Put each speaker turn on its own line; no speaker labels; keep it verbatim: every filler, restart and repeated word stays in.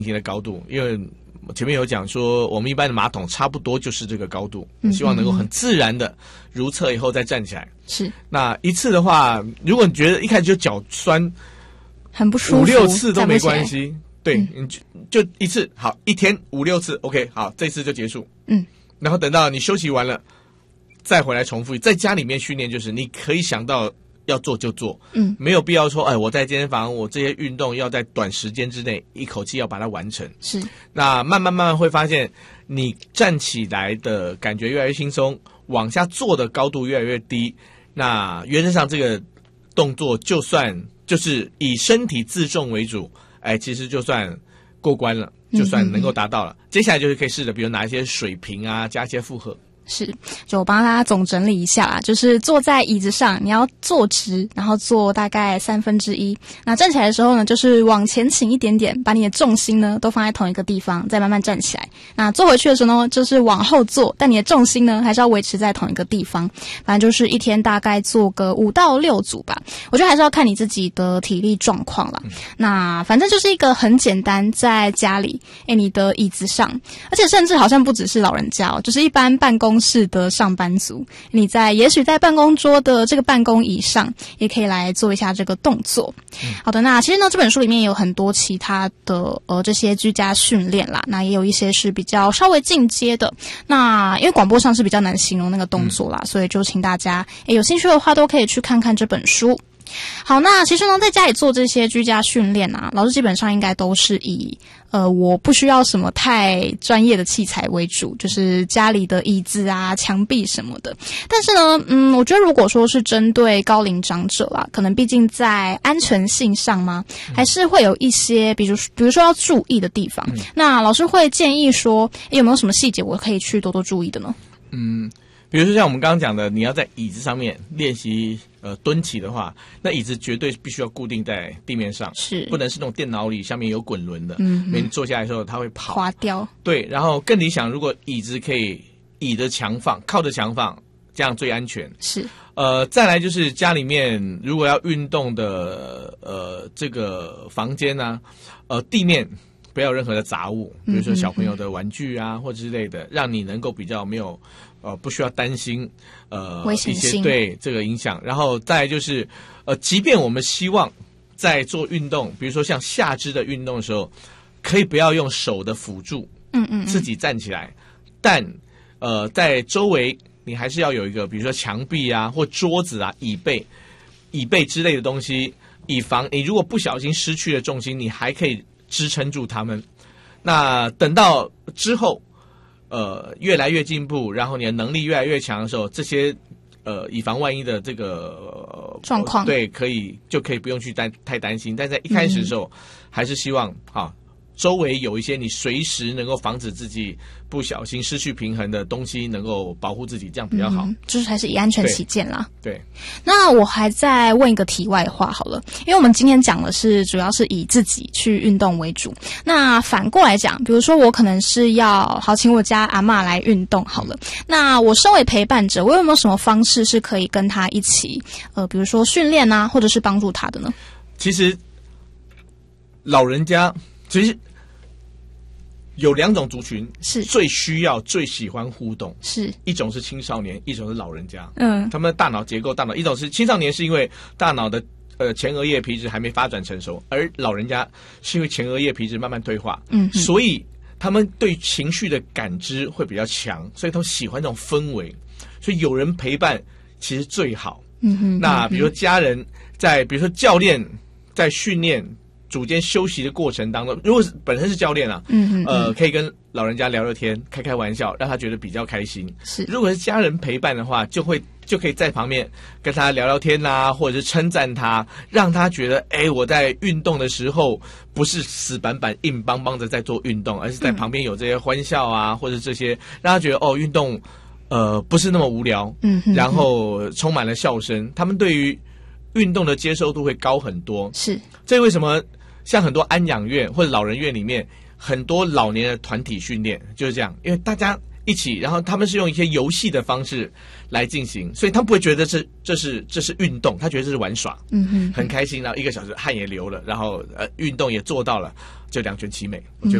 的高度，因为前面有讲说，我们一般的马桶差不多就是这个高度，嗯、希望能够很自然的如厕以后再站起来。
是，
那一次的话，如果你觉得一开始就脚酸，
很不舒服，
五六次都没关系。对，
嗯、
你就就一次好，一天五六次 ，OK， 好，这次就结束。
嗯，
然后等到你休息完了，再回来重复。在家里面训练，就是你可以想到要做就做，
嗯，
没有必要说，哎，我在健身房，我这些运动要在短时间之内一口气要把它完成。
是，
那慢慢慢慢会发现，你站起来的感觉越来越轻松，往下做的高度越来越低。那原则上这个动作就算就是以身体自重为主。哎，其实就算过关了，就算能够达到了。嗯嗯嗯接下来就是可以试着，比如拿一些水瓶啊，加一些负荷。
是，就我帮大家总整理一下啦，就是坐在椅子上，你要坐直，然后坐大概三分之一。那站起来的时候呢，就是往前倾一点点，把你的重心呢都放在同一个地方，再慢慢站起来。那坐回去的时候呢，就是往后坐，但你的重心呢还是要维持在同一个地方。反正就是一天大概做个五到六组吧。我觉得还是要看你自己的体力状况啦。嗯、那反正就是一个很简单，在家里，哎，你的椅子上，而且甚至好像不只是老人家哦，就是一般办公室的上班族，你在也许在办公桌的这个办公椅上，也可以来做一下这个动作。嗯、好的，那其实呢，这本书里面也有很多其他的呃这些居家训练啦，那也有一些是比较稍微进阶的。那因为广播上是比较难形容那个动作啦，嗯、所以就请大家诶有兴趣的话，都可以去看看这本书。好，那其实呢，在家里做这些居家训练啊，老师基本上应该都是以呃，我不需要什么太专业的器材为主，就是家里的椅子啊、墙壁什么的。但是呢，嗯，我觉得如果说是针对高龄长者啦，可能毕竟在安全性上嘛，还是会有一些，比如比如说要注意的地方。嗯、那老师会建议说，有没有什么细节我可以去多多注意的呢？
嗯。比如说像我们刚刚讲的，你要在椅子上面练习呃蹲起的话，那椅子绝对必须要固定在地面上，
是
不能是那种电脑里下面有滚轮的，
嗯，
因为你坐下来的时候它会跑
滑掉。
对，然后更理想，如果椅子可以倚着墙放，靠着墙放，这样最安全。
是，
呃，再来就是家里面如果要运动的呃这个房间呢、啊，呃地面不要有任何的杂物，比如说小朋友的玩具啊、嗯、或之类的，让你能够比较没有。呃，不需要担心，呃，
危险性
一些对这个影响。然后再来就是，呃，即便我们希望在做运动，比如说像下肢的运动的时候，可以不要用手的辅助，
嗯嗯，
自己站起来，但呃，在周围你还是要有一个，比如说墙壁啊，或桌子啊、椅背、椅背之类的东西，以防你如果不小心失去了重心，你还可以支撑住它们。那等到之后。呃，越来越进步，然后你的能力越来越强的时候，这些呃，以防万一的这个
状况、呃，
对，可以就可以不用去担太担心。但在一开始的时候，嗯、还是希望啊，周围有一些你随时能够防止自己不小心失去平衡的东西，能够保护自己，这样比较好。
嗯、就是还是以安全起见啦。
对。对
那我还再问一个题外话好了，因为我们今天讲的是主要是以自己去运动为主。那反过来讲，比如说我可能是要好请我家阿嬷来运动好了，那我身为陪伴者，我有没有什么方式是可以跟他一起呃，比如说训练啊，或者是帮助他的呢？
其实老人家其实有两种族群
是
最需要、最喜欢互动，
是
一种是青少年，一种是老人家。
嗯，
他们的大脑结构、大脑一种是青少年，是因为大脑的呃前额叶皮质还没发展成熟，而老人家是因为前额叶皮质慢慢退化，
嗯，
所以他们对情绪的感知会比较强，所以他们喜欢这种氛围，所以有人陪伴其实最好。
嗯哼，
那比如说家人在，比如说教练在训练。组间休息的过程当中，如果是本身是教练啊，
嗯嗯，
呃，可以跟老人家聊聊天，开开玩笑，让他觉得比较开心。
是，
如果是家人陪伴的话，就会就可以在旁边跟他聊聊天啦、啊，或者是称赞他，让他觉得，哎，我在运动的时候不是死板板硬邦邦的在做运动，而是在旁边有这些欢笑啊，嗯、或者这些让他觉得哦，运动呃不是那么无聊，
嗯，
然后充满了笑声，他们对于运动的接受度会高很多。
是，
这为什么？像很多安养院或者老人院里面，很多老年的团体训练就是这样，因为大家一起，然后他们是用一些游戏的方式来进行，所以他们不会觉得这这是这是运动，他觉得这是玩耍，
嗯哼，
很开心，然后一个小时汗也流了，然后呃运动也做到了，就两全其美，我觉得